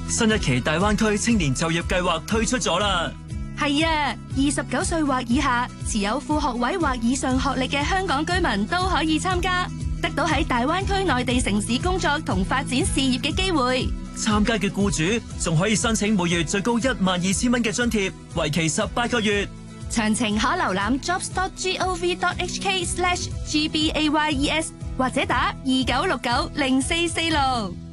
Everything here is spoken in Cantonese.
新一期大灣區青年就業計劃推出咗啦。 係啊，29歲或以下，持有副學位或以上學歷嘅香港居民都可以參加，得到喺大灣區內地城市工作同發展事業嘅機會。 參加嘅僱主仲可以申請每月最高12000蚊嘅津貼，為期18個月。 詳情可瀏覽 jobs.gov.hk/GBAYES 或者打29690446。